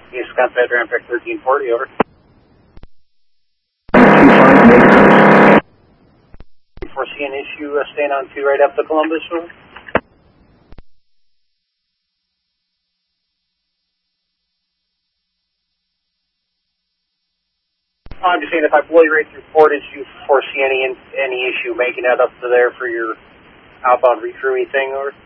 Yes, contact Rampart 1340, over. Foresee an issue staying on 2 right up to Columbus, over? I'm just saying if I blow you right through port, did you foresee any issue making that up to there for your outbound recruiting thing, over?